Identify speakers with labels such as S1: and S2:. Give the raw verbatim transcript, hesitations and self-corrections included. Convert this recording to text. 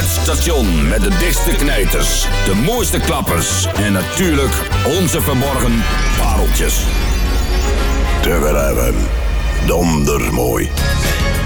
S1: Het station met de dichtste knijters, de mooiste klappers en natuurlijk onze verborgen pareltjes.
S2: Te hebben, donders mooi.